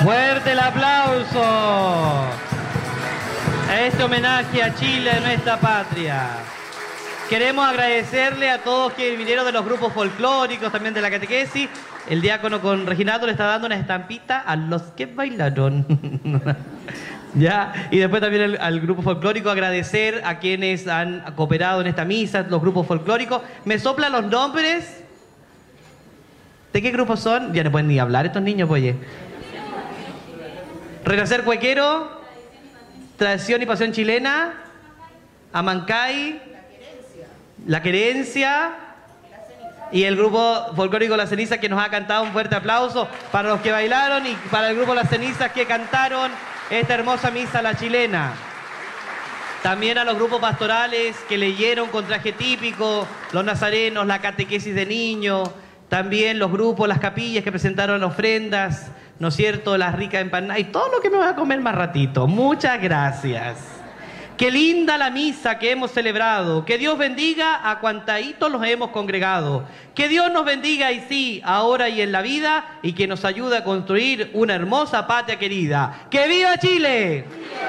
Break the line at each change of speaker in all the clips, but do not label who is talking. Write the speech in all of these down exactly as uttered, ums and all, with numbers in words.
Fuerte el aplauso a este homenaje a Chile, nuestra patria. Queremos agradecerle a todos que vinieron de los grupos folclóricos, también de la catequesis. El diácono con Reginaldo le está dando una estampita a los que bailaron. ¿Ya? Y después también al, al grupo folclórico agradecer a quienes han cooperado en esta misa, los grupos folclóricos. ¿Me soplan los nombres? ¿De qué grupos son? Ya no pueden ni hablar estos niños, oye. Renacer Cuequero, Tradición y Pasión Chilena, Amancay, La Querencia y el grupo folclórico La Ceniza, que nos ha cantado. Un fuerte aplauso para los que bailaron y para el grupo Las Cenizas que cantaron esta hermosa misa la chilena. También a los grupos pastorales que leyeron con traje típico, los nazarenos, la catequesis de niños, también los grupos, las capillas que presentaron ofrendas, ¿no es cierto?, las ricas empanadas y todo lo que me voy a comer más ratito. Muchas gracias. Qué linda la misa que hemos celebrado. Que Dios bendiga a cuantaitos los hemos congregado. Que Dios nos bendiga y sí, ahora y en la vida, y que nos ayude a construir una hermosa patria querida. ¡Que viva Chile!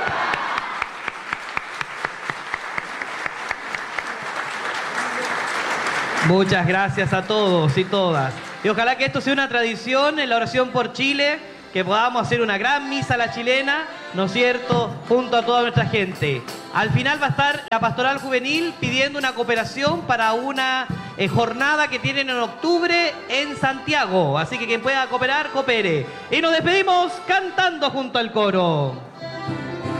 Muchas gracias a todos y todas. Y ojalá que esto sea una tradición en la oración por Chile, que podamos hacer una gran misa a la chilena, ¿no es cierto?, junto a toda nuestra gente. Al final va a estar la Pastoral Juvenil pidiendo una cooperación para una eh, jornada que tienen en octubre en Santiago. Así que quien pueda cooperar, coopere. Y nos despedimos cantando junto al coro.